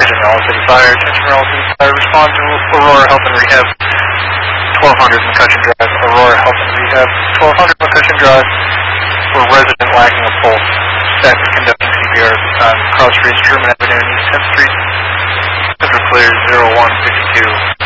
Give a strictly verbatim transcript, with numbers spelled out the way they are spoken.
Virginia All City Fire. Attention All City Fire. Respond to Aurora Health and Rehab. twelve hundred McCutcheon Drive. Aurora Health and Rehab. twelve hundred McCutcheon Drive. For resident lacking a pulse. Staff is conducting C P R at this time. Cross Street, Truman Avenue, and East tenth Street. Central clear zero one fifty-two.